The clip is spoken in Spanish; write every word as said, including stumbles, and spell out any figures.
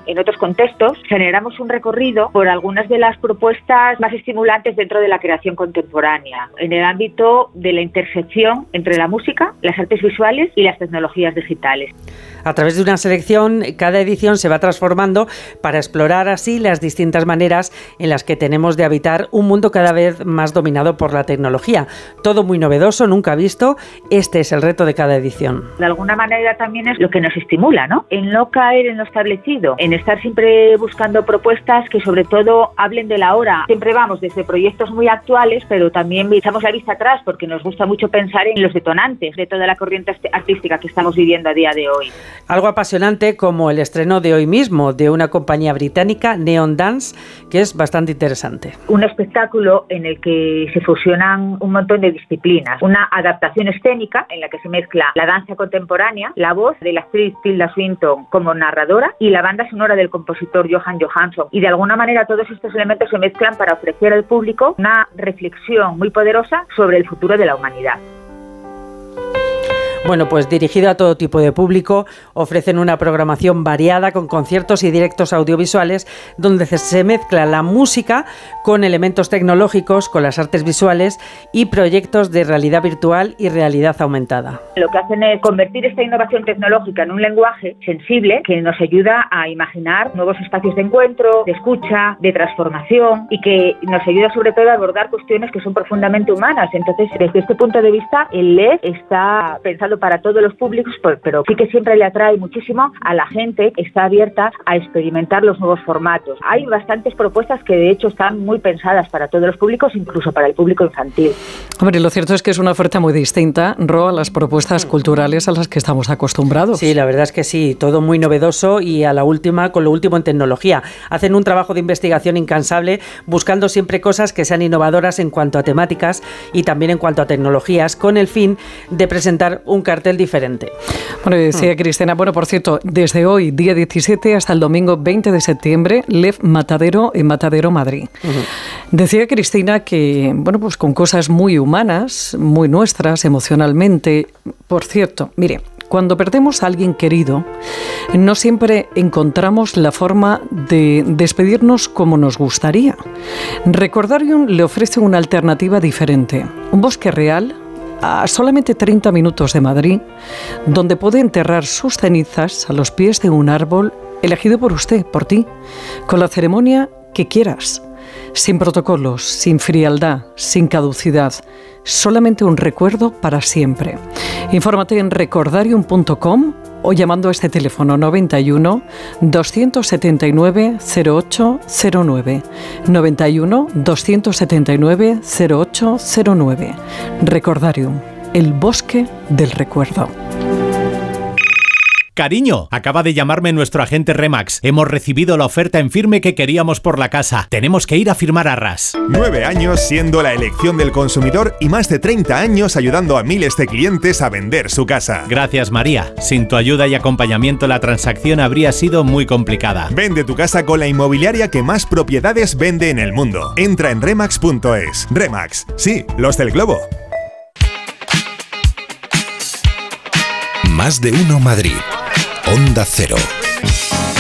en otros contextos, generamos un recorrido por algunas de las propuestas más estimulantes dentro de la creación contemporánea, en el ámbito de la intersección entre la música, las artes visuales y las tecnologías digitales. A través de una selección, cada edición se va transformando para explorar así las distintas maneras en las que tenemos de habitar un mundo cada vez más dominado por la tecnología. Todo muy novedoso, nunca visto. Este es el reto de cada edición. De alguna manera también es lo que nos estimula, ¿no? En no caer en lo establecido, en estar siempre buscando propuestas que sobre todo hablen de la hora. Siempre vamos desde proyectos muy actuales, pero también echamos la vista atrás porque nos gusta mucho pensar en los detonantes de toda la corriente artística que estamos viviendo a día de hoy. Algo apasionante como el estreno de hoy mismo de una compañía británica, Neon Dance, que es bastante interesante. Un espectáculo en el que se fusionan un montón de disciplinas. Una adaptación escénica en la que se mezcla la danza contemporánea, la voz de la actriz Tilda Swinton como narradora y la banda sonora del compositor Johan Johansson. Y de alguna manera todos estos elementos se mezclan para ofrecer al público una reflexión muy poderosa sobre el futuro de la humanidad. Bueno, pues dirigido a todo tipo de público, ofrecen una programación variada con conciertos y directos audiovisuales donde se mezcla la música con elementos tecnológicos, con las artes visuales y proyectos de realidad virtual y realidad aumentada. Lo que hacen es convertir esta innovación tecnológica en un lenguaje sensible que nos ayuda a imaginar nuevos espacios de encuentro, de escucha, de transformación y que nos ayuda sobre todo a abordar cuestiones que son profundamente humanas. Entonces, desde este punto de vista, el L E D está pensado para todos los públicos, pero sí que siempre le atrae muchísimo a la gente que está abierta a experimentar los nuevos formatos. Hay bastantes propuestas que de hecho están muy pensadas para todos los públicos, incluso para el público infantil. Hombre, lo cierto es que es una oferta muy distinta, Ro, a las propuestas culturales a las que estamos acostumbrados. Sí, la verdad es que sí, todo muy novedoso y a la última, con lo último en tecnología. Hacen un trabajo de investigación incansable, buscando siempre cosas que sean innovadoras en cuanto a temáticas y también en cuanto a tecnologías, con el fin de presentar un cartel diferente. Bueno, decía hmm. Cristina, bueno, por cierto, desde hoy, día diecisiete, hasta el domingo veinte de septiembre, L E D Matadero en Matadero, Madrid. Uh-huh. Decía Cristina que, bueno, pues con cosas muy humanas, muy nuestras, emocionalmente. Por cierto, mire, cuando perdemos a alguien querido, no siempre encontramos la forma de despedirnos como nos gustaría. Recordarium le ofrece una alternativa diferente, un bosque real a solamente treinta minutos de Madrid, donde puede enterrar sus cenizas a los pies de un árbol elegido por usted, por ti, con la ceremonia que quieras, sin protocolos, sin frialdad, sin caducidad, solamente un recuerdo para siempre. Infórmate en recordarium punto com o llamando a este teléfono noventa y uno, doscientos setenta y nueve, cero ocho cero nueve. noventa y uno, doscientos setenta y nueve, cero ocho cero nueve. Recordarium, el bosque del recuerdo. Cariño, acaba de llamarme nuestro agente Remax. Hemos recibido la oferta en firme que queríamos por la casa. Tenemos que ir a firmar arras. Nueve años siendo la elección del consumidor y más de treinta años ayudando a miles de clientes a vender su casa. Gracias, María. Sin tu ayuda y acompañamiento la transacción habría sido muy complicada. Vende tu casa con la inmobiliaria que más propiedades vende en el mundo. Entra en remax punto es. Remax, sí, los del globo. Más de uno Madrid. Onda Cero.